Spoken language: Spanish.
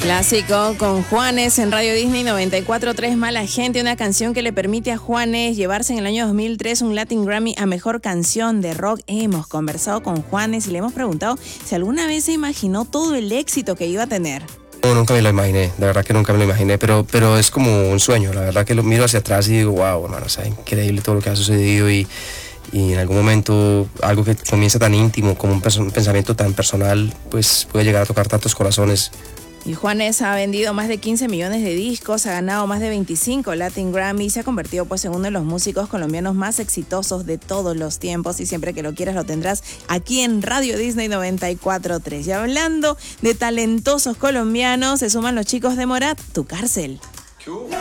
Clásico con Juanes en Radio Disney 94.3 Mala Gente, una canción que le permite a Juanes llevarse en el año 2003 un Latin Grammy a Mejor Canción de Rock. Hemos conversado con Juanes y le hemos preguntado si alguna vez se imaginó todo el éxito que iba a tener. No, nunca me lo imaginé, la verdad que nunca me lo imaginé, pero es como un sueño, la verdad que lo miro hacia atrás y digo, wow, hermano, o sea, increíble todo lo que ha sucedido y en algún momento algo que comienza tan íntimo como un pensamiento tan personal, pues puede llegar a tocar tantos corazones. Y Juanes ha vendido más de 15 millones de discos, ha ganado más de 25 Latin Grammy y se ha convertido pues en uno de los músicos colombianos más exitosos de todos los tiempos, y siempre que lo quieras lo tendrás aquí en Radio Disney 94.3. Y hablando de talentosos colombianos, se suman los chicos de Morat, Tu Cárcel.